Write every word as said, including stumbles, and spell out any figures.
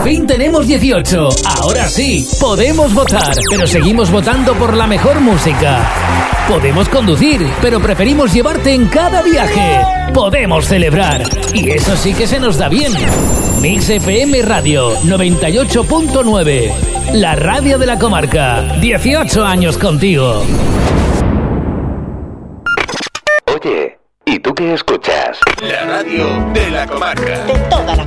fin tenemos dieciocho. Ahora sí, podemos votar, pero seguimos votando por la mejor música. Podemos conducir, pero preferimos llevarte en cada viaje. Podemos celebrar, y eso sí que se nos da bien. Mix F M Radio noventa y ocho punto nueve, la radio de la comarca. dieciocho años contigo. Oye, ¿y tú qué escuchas? La radio de la comarca. De toda la